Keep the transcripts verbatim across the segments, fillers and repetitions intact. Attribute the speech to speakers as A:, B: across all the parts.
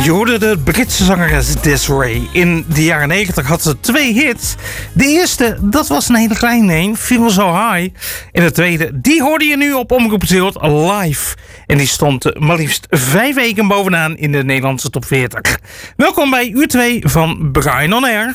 A: Je hoorde de Britse zangeres Des'ree. In de jaren negentig had ze twee hits. De eerste, dat was een hele kleine een, Feel So High. En de tweede, die hoorde je nu op Omroep Zeeland live. En die stond maar liefst vijf weken bovenaan in de Nederlandse top veertig. Welkom bij uur twee van Brian On Air.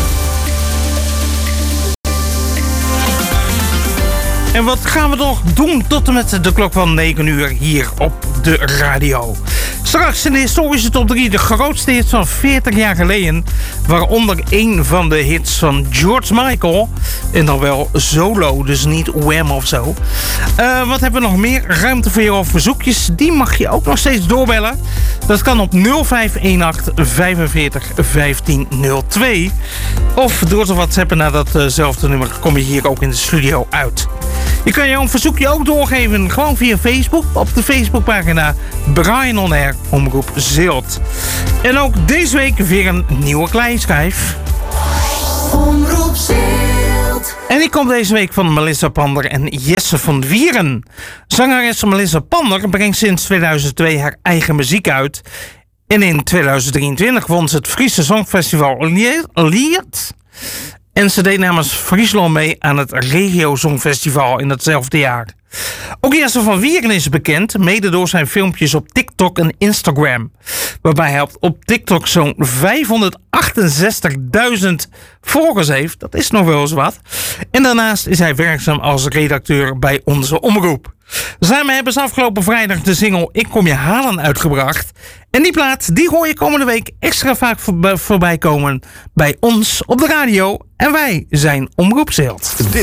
A: En wat gaan we nog doen tot en met de klok van negen uur hier op de radio? Straks in de historische top drie de grootste hits van veertig jaar geleden. Waaronder een van de hits van George Michael. En dan wel solo, dus niet Wham of zo. Uh, wat hebben we nog meer? Ruimte voor jouw verzoekjes. Die mag je ook nog steeds doorbellen. Dat kan op nul vijf een acht vijfenveertig vijftien nul twee. Of door te whatsappen naar datzelfde nummer kom je hier ook in de studio uit. Je kan jouw verzoekje ook doorgeven, gewoon via Facebook, op de Facebookpagina Brian On Air, Omroep Zeeland. En ook deze week weer een nieuwe kleinschijf.
B: Omroep Zeeland.
A: En die komt deze week van Melissa Pander en Jesse van Wieren. Zangeres Melissa Pander brengt sinds tweeduizend twee haar eigen muziek uit. En in tweeduizend drieëntwintig won ze het Friese Songfestival Lied. En ze deed namens Friesland mee aan het Regio Songfestival in hetzelfde jaar. Ook Jesse van Wieren is bekend, mede door zijn filmpjes op TikTok en Instagram. Waarbij hij op TikTok zo'n vijfhonderdachtenzestigduizend volgers heeft. Dat is nog wel eens wat. En daarnaast is hij werkzaam als redacteur bij Onze Omroep. Samen hebben ze afgelopen vrijdag de single Ik Kom Je Halen uitgebracht. En die plaat die hoor je komende week extra vaak voorbij komen bij ons op de radio. En wij zijn Omroep Zeeland.